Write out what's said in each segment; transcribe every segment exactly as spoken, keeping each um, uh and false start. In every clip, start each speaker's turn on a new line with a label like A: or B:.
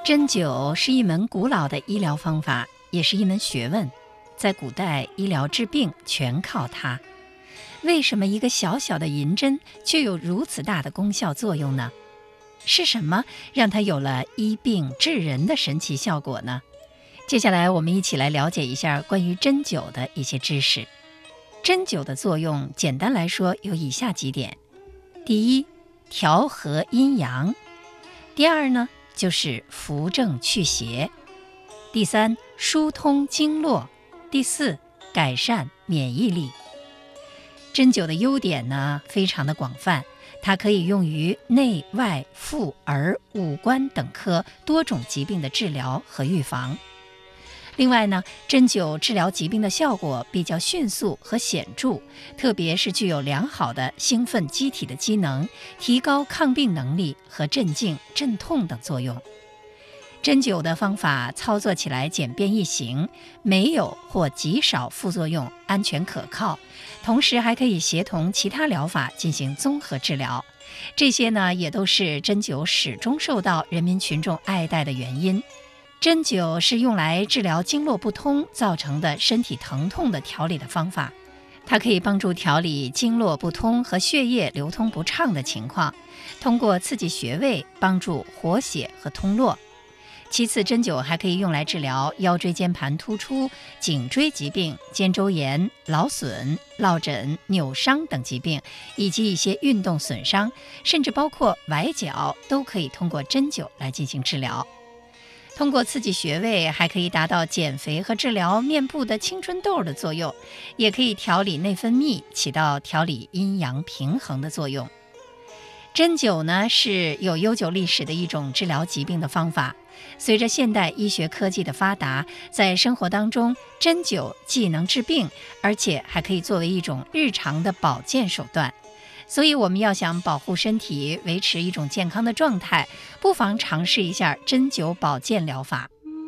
A: 针灸是一门古老的医疗方法，也是一门学问。在古代，医疗治病全靠它。为什么一个小小的银针却有如此大的功效作用呢？是什么让它有了医病治人的神奇效果呢？接下来我们一起来了解一下关于针灸的一些知识。针灸的作用，简单来说有以下几点：第一，调和阴阳；第二呢，就是扶正祛邪；第三，疏通经络；第四，改善免疫力。针灸的优点呢，非常的广泛，它可以用于内外妇儿五官等科多种疾病的治疗和预防。另外呢，针灸治疗疾病的效果比较迅速和显著，特别是具有良好的兴奋机体的机能，提高抗病能力和镇静、镇痛等作用。针灸的方法操作起来简便易行，没有或极少副作用，安全可靠，同时还可以协同其他疗法进行综合治疗。这些呢，也都是针灸始终受到人民群众爱戴的原因。针灸是用来治疗经络不通造成的身体疼痛的调理的方法，它可以帮助调理经络不通和血液流通不畅的情况，通过刺激穴位帮助活血和通络。其次，针灸还可以用来治疗腰椎间盘突出、颈椎疾病、肩周炎、劳损、落枕、扭伤等疾病，以及一些运动损伤，甚至包括崴脚，都可以通过针灸来进行治疗。通过刺激穴位，还可以达到减肥和治疗面部的青春痘的作用，也可以调理内分泌，起到调理阴阳平衡的作用。针灸呢，是有悠久历史的一种治疗疾病的方法。随着现代医学科技的发达，在生活当中，针灸既能治病，而且还可以作为一种日常的保健手段。所以我们要想保护身体，维持一种健康的状态，不妨尝试一下针灸保健疗法。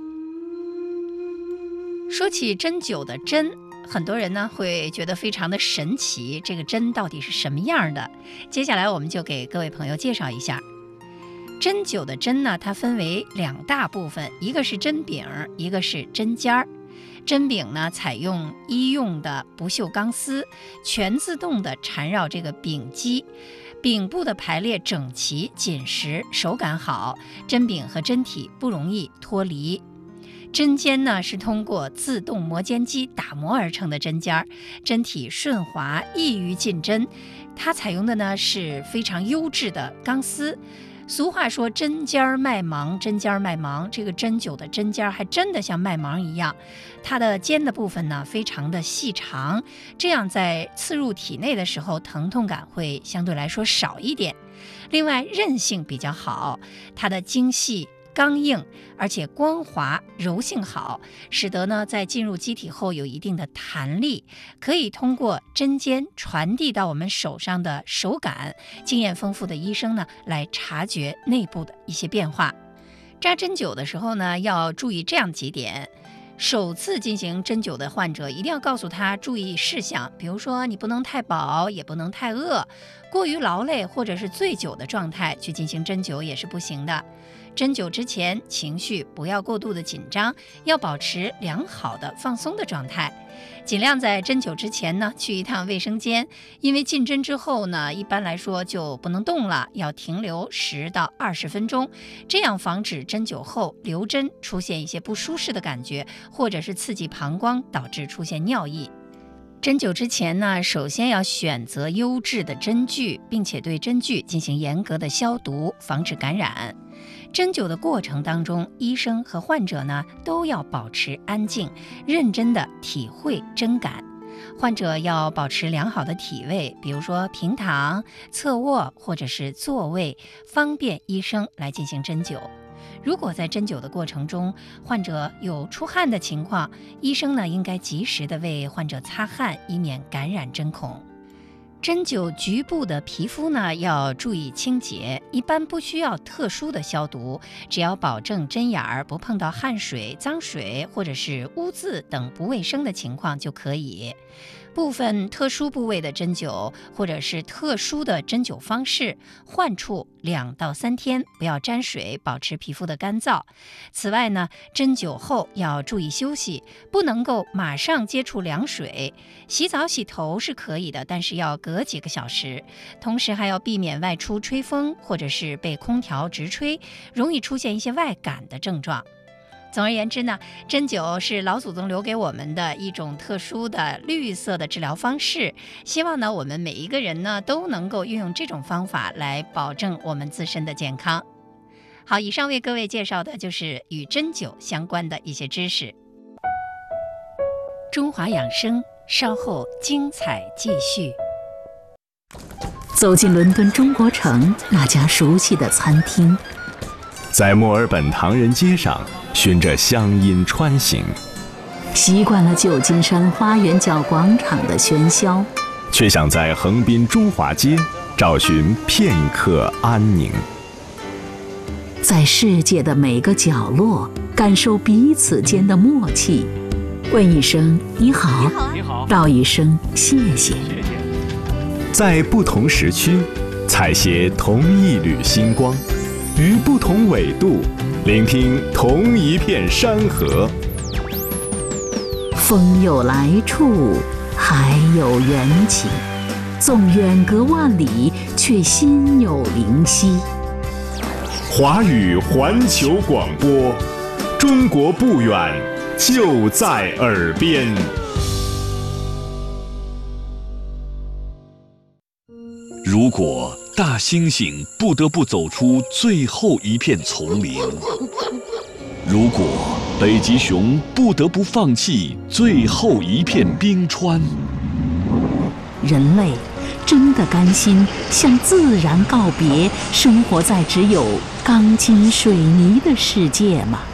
A: 说起针灸的针，很多人呢会觉得非常的神奇，这个针到底是什么样的？接下来我们就给各位朋友介绍一下。针灸的针呢，它分为两大部分，一个是针柄，一个是针尖儿。针柄呢，采用医用的不锈钢丝，全自动的缠绕这个柄基，柄部的排列整齐紧实，手感好，针柄和针体不容易脱离。针尖呢，是通过自动磨尖机打磨而成的针尖，针体顺滑，易于进针。它采用的呢是非常优质的钢丝。俗话说针尖卖芒，针尖卖芒，这个针灸的针尖还真的像卖芒一样，它的尖的部分呢非常的细长，这样在刺入体内的时候疼痛感会相对来说少一点。另外韧性比较好，它的精细刚硬，而且光滑柔性好，使得呢在进入机体后有一定的弹力，可以通过针尖传递到我们手上的手感。经验丰富的医生呢来察觉内部的一些变化。扎针灸的时候呢，要注意这样几点。首次进行针灸的患者一定要告诉他注意事项，比如说你不能太饱，也不能太饿，过于劳累或者是醉酒的状态去进行针灸也是不行的。针灸之前情绪不要过度的紧张，要保持良好的放松的状态。尽量在针灸之前呢去一趟卫生间，因为进针之后呢一般来说就不能动了，要停留十到二十分钟，这样防止针灸后留针出现一些不舒适的感觉，或者是刺激膀胱导致出现尿意。针灸之前呢，首先要选择优质的针具，并且对针具进行严格的消毒，防止感染。针灸的过程当中，医生和患者呢都要保持安静，认真的体会针感。患者要保持良好的体位，比如说平躺、侧卧或者是坐位，方便医生来进行针灸。如果在针灸的过程中，患者有出汗的情况，医生呢应该及时的为患者擦汗，以免感染针孔。针灸局部的皮肤呢要注意清洁，一般不需要特殊的消毒，只要保证针眼儿不碰到汗水、脏水或者是污渍等不卫生的情况就可以。 部分特殊部位的针灸或者是特殊的针灸方式，患处两到三天不要沾水，保持皮肤的干燥。此外呢，针灸后要注意休息，不能够马上接触凉水。洗澡洗头是可以的，但是要隔几个小时。同时还要避免外出吹风或者是被空调直吹，容易出现一些外感的症状。总而言之呢，针灸是老祖宗留给我们的一种特殊的绿色的治疗方式，希望呢我们每一个人呢都能够运用这种方法来保证我们自身的健康。好，以上为各位介绍的就是与针灸相关的一些知识。中华养生，稍后精彩继续。
B: 走进伦敦中国城那家熟悉的餐厅，
C: 在墨尔本唐人街上循着乡音穿行，
B: 习惯了旧金山花园角广场的喧嚣，
C: 却想在横滨中华街找寻片刻安宁。
B: 在世界的每个角落感受彼此间的默契，问一声你好，
D: 你好，
B: 道一声谢谢。
C: 在不同时区采撷同一缕星光，于不同纬度聆听同一片山河。
B: 风有来处，海有缘起，纵远隔万里，却心有灵犀。
C: 华语环球广播，中国不远，就在耳边。
E: 如果大猩猩不得不走出最后一片丛林，如果北极熊不得不放弃最后一片冰川，
B: 人类真的甘心向自然告别，生活在只有钢筋水泥的世界吗？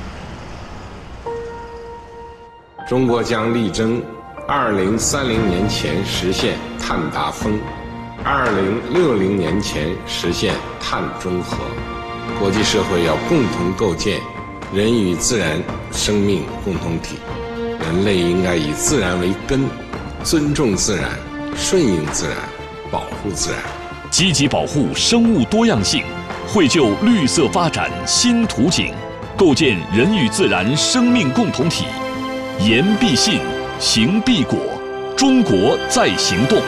F: 中国将力争二零三零年前实现碳达峰，二零六零年前实现碳中和。国际社会要共同构建人与自然生命共同体，人类应该以自然为根，尊重自然，顺应自然，保护自然，
E: 积极保护生物多样性，绘就绿色发展新图景，构建人与自然生命共同体。言必信，行必果，中国在行动。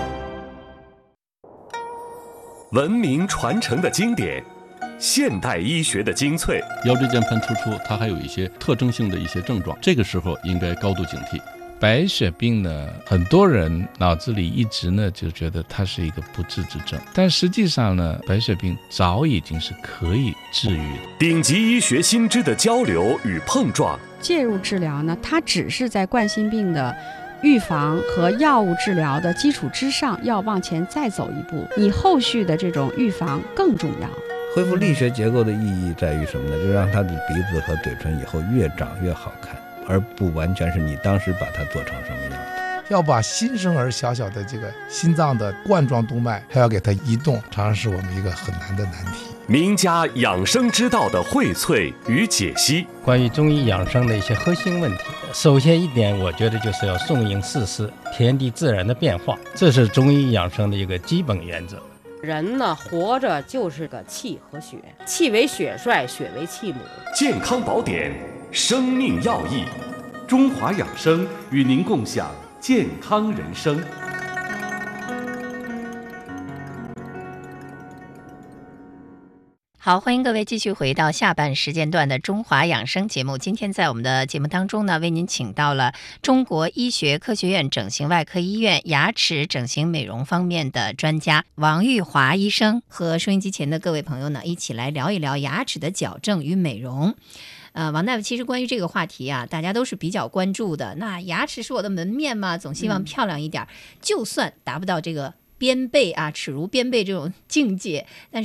G: 文明传承的经典，现代医学的精粹。
D: 腰椎间盘突出，它还有一些特征性的一些症状，这个时候应该高度警惕。白血病呢，很多人脑子里一直呢就觉得它是一个不治之症，但实际上呢，白血病早已经是可以治愈的。
G: 顶级医学新知的交流与碰撞，
H: 介入治疗呢，它只是在冠心病的预防和药物治疗的基础之上，要往前再走一步，你后续的这种预防更重要。
I: 恢复力学结构的意义在于什么呢？就让他的鼻子和嘴唇以后越长越好看，而不完全是你当时把它做成什么样的。
J: 要把新生儿小小的这个心脏的冠状动脉还要给它移动，常常是我们一个很难的难题。
G: 名家养生之道的荟萃与解析，
K: 关于中医养生的一些核心问题，首先一点，我觉得就是要顺应四时，天地自然的变化，这是中医养生的一个基本原则。
L: 人呢，活着就是个气和血，气为血帅，血为气母。
G: 健康宝典，生命要义，中华养生与您共享健康人生。
A: 好，欢迎各位继续回到下半时间段的中华养生节目。今天在我们的节目当中呢，为您请到了中国医学科学院整形外科医院牙齿整形美容方面的专家王玉华医生，和收音机前的各位朋友呢，一起来聊一聊牙齿的矫正与美容。呃，王大夫，其实关于这个话题啊，大家都是比较关注的。那牙齿是我的门面嘛，总希望漂亮一点，嗯、就算达不到这个边贝啊，齿如边贝这种境界，但是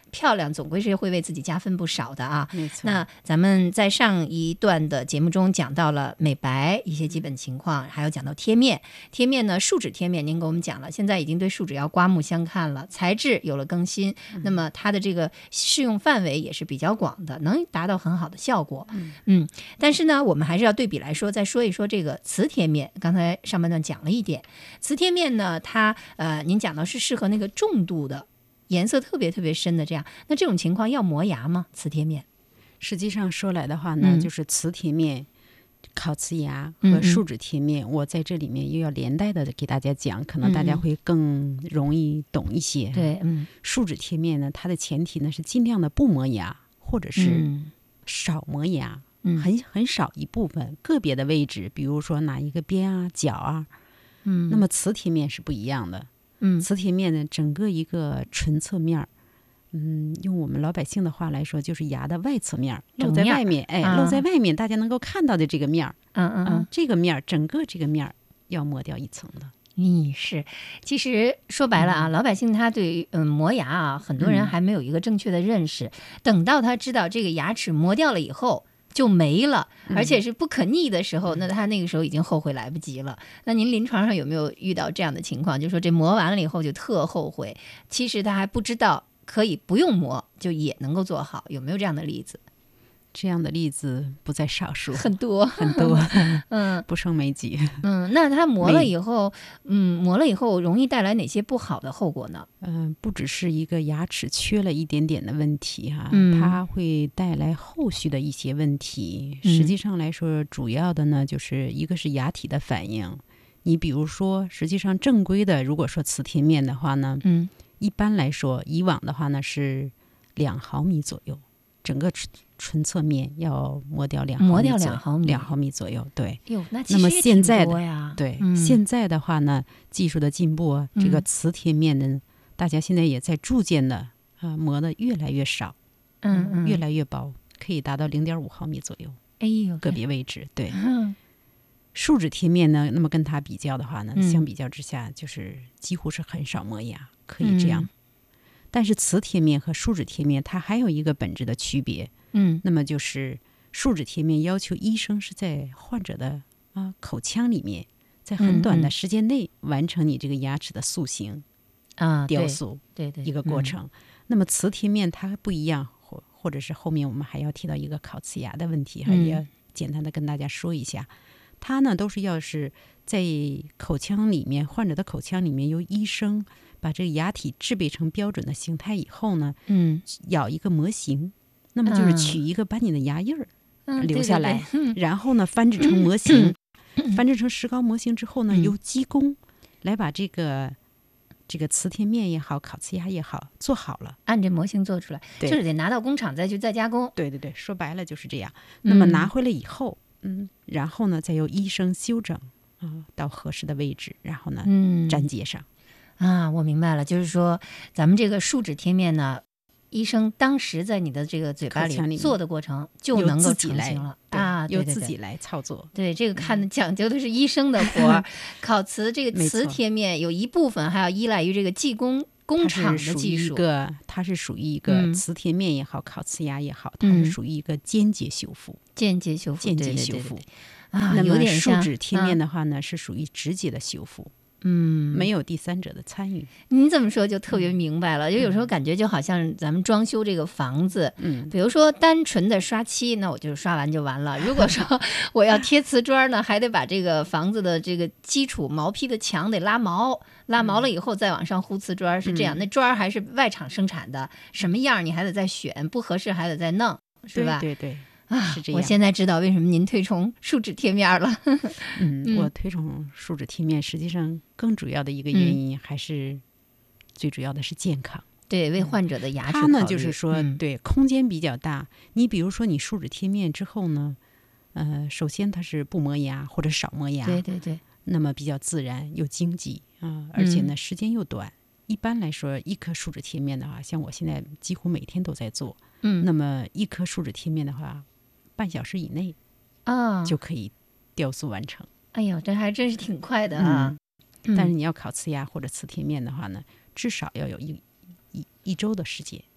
A: 漂亮总归是会为自己加分不少的啊。
H: 没错。
A: 那咱们在上一段的节目中讲到了美白一些基本情况，还有讲到贴面。贴面呢，树脂贴面您给我们讲了，现在已经对树脂要刮目相看了，材质有了更新，嗯、那么它的这个适用范围也是比较广的，能达到很好的效果。嗯, 嗯但是呢，我们还是要对比来说，再说一说这个瓷贴面。刚才上半段讲了一点，瓷贴面呢，它呃，您讲到是适合那个重度的。颜色特别特别深的这样，那这种情况要磨牙吗？瓷贴面，
H: 实际上说来的话呢，嗯、就是瓷贴面、烤瓷牙和树脂贴面，嗯嗯我在这里面又要连带的给大家讲，可能大家会更容易懂一些。
A: 对，嗯，
H: 树脂贴面呢，它的前提呢是尽量的不磨牙，或者是少磨牙，嗯、很很少一部分个别的位置，比如说哪一个边啊、角啊，嗯，那么瓷贴面是不一样的。嗯，瓷贴面呢，整个一个唇侧面，嗯，用我们老百姓的话来说，就是牙的外侧面，露在外面，哎，啊、露在外面，大家能够看到的这个面，嗯嗯嗯，这个面，整个这个面要磨掉一层的。
A: 嗯，是，其实说白了啊，嗯、老百姓他对嗯磨牙啊，很多人还没有一个正确的认识。嗯、等到他知道这个牙齿磨掉了以后。就没了，而且是不可逆的时候，嗯、那他那个时候已经后悔来不及了。那您临床上有没有遇到这样的情况？就说这磨完了以后就特后悔，其实他还不知道可以不用磨就也能够做好，有没有这样的例子？
H: 这样的例子不在少数，
A: 很多
H: 很多，
A: 嗯，
H: 不胜枚举。
A: 嗯，那它磨了以后，嗯，磨了以后容易带来哪些不好的后果呢？
H: 嗯、呃，不只是一个牙齿缺了一点点的问题哈、啊，嗯、它会带来后续的一些问题。实际上来说，主要的呢，就是一个是牙体的反应。你比如说，实际上正规的，如果说瓷贴面的话呢，嗯，一般来说，以往的话呢是两毫米左右。整个唇侧面要磨掉两
A: 磨掉两毫米，
H: 两毫米左右。对，
A: 哟，那
H: 那么现在的
A: 呀，
H: 对、
A: 嗯，
H: 现在的话呢，技术的进步，
A: 嗯、
H: 这个瓷贴面呢，大家现在也在逐渐的啊、呃、磨得越来越少，
A: 嗯嗯，
H: 越来越薄，可以达到零点五毫米左右。
A: 哎呦，
H: 个别位置对。嗯、树脂贴面呢，那么跟它比较的话呢，嗯、相比较之下，就是几乎是很少磨牙，可以这样。嗯但是瓷贴面和树脂贴面它还有一个本质的区别，嗯，那么就是树脂贴面要求医生是在患者的啊口腔里面，在很短的时间内完成你这个牙齿的塑形
A: 啊
H: 雕塑，
A: 对对
H: 一个过程。嗯、那么瓷贴面它不一样，或或者是后面我们还要提到一个烤瓷牙的问题哈，嗯、也要简单的跟大家说一下，它呢都是要是在口腔里面，患者的口腔里面由医生。把这个牙体制备成标准的形态以后呢，嗯，咬一个模型，那么就是取一个把你的牙印儿、嗯、留下来，
A: 对对对，
H: 然后呢翻制成模型，嗯、翻制成石膏模型之后呢，嗯、由技工来把这个这个瓷贴面也好，烤瓷牙也好做好了，
A: 按这模型做出来，就是得拿到工厂再去再加工。
H: 对对对，说白了就是这样。那么拿回来以后，嗯，然后呢再由医生修整啊、呃、到合适的位置，然后呢，嗯，粘接上。
A: 啊，我明白了，就是说咱们这个树脂贴面呢，医生当时在你的这个嘴巴里做的过程就能够成型了啊，
H: 由自己来操作。
A: 对，这个看的讲究的是医生的活儿。烤瓷这个瓷贴面有一部分还要依赖于这个技工工厂的技术。
H: 它是属于一个瓷贴面也好，烤瓷牙也好，它是属于一个间接修复。
A: 间接修复，
H: 间接修复
A: 啊，
H: 那
A: 么
H: 树脂贴面的话呢，是属于直接的修复。嗯，没有第三者的参与。
A: 您这么说就特别明白了，就有时候感觉就好像咱们装修这个房子，嗯，比如说单纯的刷漆，那我就刷完就完了。如果说我要贴瓷砖呢，还得把这个房子的这个基础毛坯的墙得拉毛，拉毛了以后再往上糊瓷砖，是这样。那砖还是外厂生产的，什么样你还得再选，不合适还得再弄，是吧？
H: 对对对。
A: 啊，是这样。我现在知道为什么您推崇树脂贴面了。
H: 嗯，我推崇树脂贴面，实际上更主要的一个原因还是、嗯、最主要的是健康。
A: 对，为患者的牙齿考
H: 虑。它呢，就是说，嗯、对，空间比较大。你比如说，你树脂贴面之后呢，呃，首先它是不磨牙或者少磨牙，
A: 对对对，
H: 那么比较自然又经济啊、呃，而且呢、嗯、时间又短。一般来说，一颗树脂贴面的话，像我现在几乎每天都在做，嗯，那么一颗树脂贴面的话。半小时以内啊，就可以雕塑完成。
A: 哎呦，这还真是挺快的啊！
H: 嗯、但是你要烤瓷牙或者瓷贴面的话呢，至少要有一一一周的时间。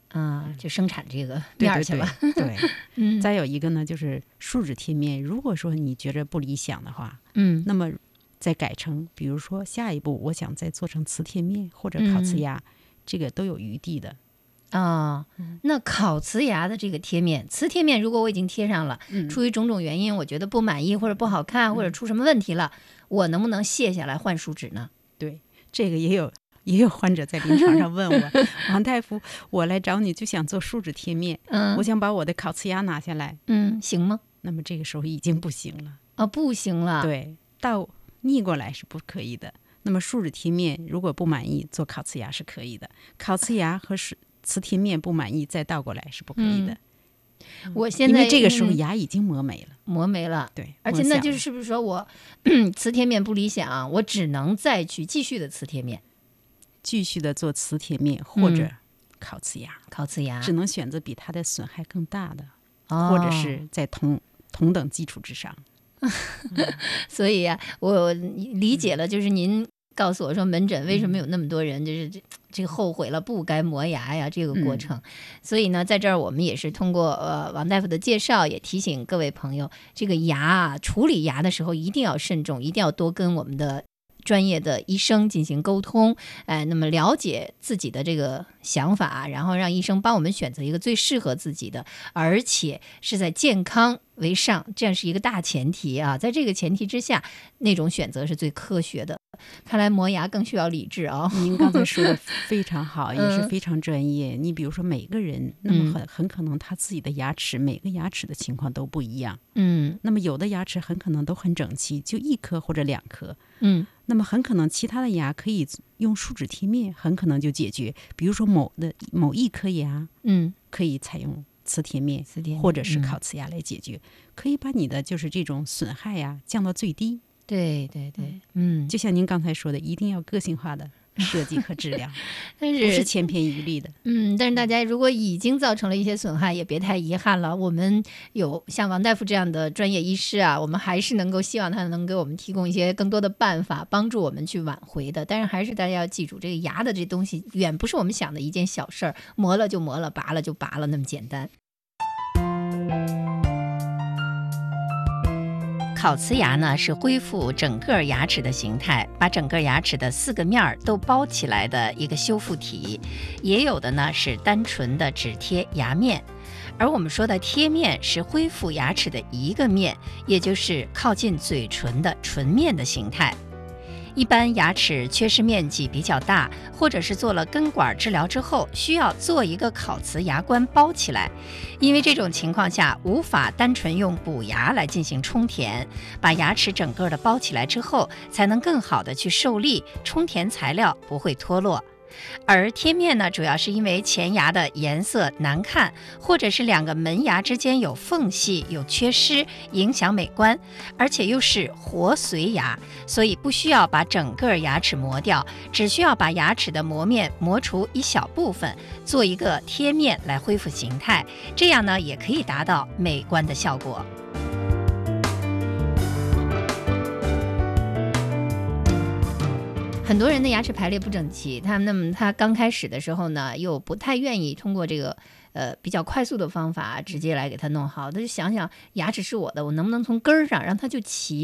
A: 啊，就生产这个面儿去了。
H: 对，对对
A: 嗯。
H: 再有一个呢，就是树脂贴面，如果说你觉着不理想的话，
A: 嗯，
H: 那么再改成，比如说下一步我想再做成瓷贴面或者烤瓷牙，嗯、这个都有余地的。
A: 啊、哦，那烤瓷牙的这个贴面，瓷贴面如果我已经贴上了，嗯、出于种种原因，我觉得不满意或者不好看，嗯、或者出什么问题了，我能不能卸下来换树脂呢？
H: 对，这个也有也有患者在临床上问我，王大夫，我来找你就想做树脂贴面，嗯，我想把我的烤瓷牙拿下来，
A: 嗯，行吗？
H: 那么这个时候已经不行了
A: 啊、哦，不行了，
H: 对，倒逆过来是不可以的。那么树脂贴面如果不满意，做烤瓷牙是可以的；烤瓷牙和瓷贴面不满意，再倒过来是不可以的。
A: 嗯、我现在
H: 因为这个时候牙已经磨没了，
A: 磨没了，
H: 对，
A: 而且那就是不是说我瓷贴面不理想，我只能再去继续的瓷贴面，
H: 继续的做瓷贴面或者烤瓷牙，
A: 嗯、烤瓷牙
H: 只能选择比它的损害更大的，
A: 哦、
H: 或者是在同同等基础之上。
A: 嗯、所以呀、啊，我理解了，就是您告诉我说门诊为什么有那么多人就是这这个后悔了不该磨牙呀这个过程、嗯、所以呢在这儿我们也是通过呃王大夫的介绍也提醒各位朋友，这个牙啊处理牙的时候一定要慎重，一定要多跟我们的专业的医生进行沟通，哎，那么了解自己的这个想法，然后让医生帮我们选择一个最适合自己的，而且是在健康为上，这样是一个大前提啊。在这个前提之下，那种选择是最科学的。看来磨牙更需要理智啊！
H: 您刚才说的非常好，也是非常专业。你比如说每个人，那么很很可能他自己的牙齿，每个牙齿的情况都不一样。
A: 嗯，
H: 那么有的牙齿很可能都很整齐，就一颗或者两颗。
A: 嗯，
H: 那么很可能其他的牙可以用树脂贴面，很可能就解决。比如说某的某一颗牙，
A: 嗯，
H: 可以采用瓷贴面，
A: 瓷贴面
H: 或者是烤瓷牙来解决，嗯、可以把你的就是这种损害呀降到最低。
A: 对对对，嗯，
H: 就像您刚才说的，一定要个性化的设计和质量，
A: 但是
H: 不是千篇一律的。
A: 嗯，但是大家如果已经造成了一些损害，也别太遗憾了。我们有像王大夫这样的专业医师啊，我们还是能够希望他能给我们提供一些更多的办法，帮助我们去挽回的。但是还是大家要记住，这个牙的这东西远不是我们想的一件小事儿，磨了就磨了，拔了就拔了那么简单。烤瓷牙呢是恢复整个牙齿的形态，把整个牙齿的四个面儿都包起来的一个修复体，也有的呢是单纯的只贴牙面，而我们说的贴面是恢复牙齿的一个面，也就是靠近嘴唇的唇面的形态。一般牙齿缺失面积比较大，或者是做了根管治疗之后，需要做一个烤瓷牙冠包起来。因为这种情况下无法单纯用补牙来进行充填，把牙齿整个的包起来之后，才能更好的去受力，充填材料不会脱落。而贴面呢，主要是因为前牙的颜色难看，或者是两个门牙之间有缝隙、有缺失，影响美观，而且又是活髓牙，所以不需要把整个牙齿磨掉，只需要把牙齿的磨面磨除一小部分，做一个贴面来恢复形态，这样呢也可以达到美观的效果。很多人的牙齿排列不整齐，他那么他刚开始的时候呢，又不太愿意通过这个呃比较快速的方法直接来给他弄好，他就想想牙齿是我的，我能不能从根儿上让它就齐。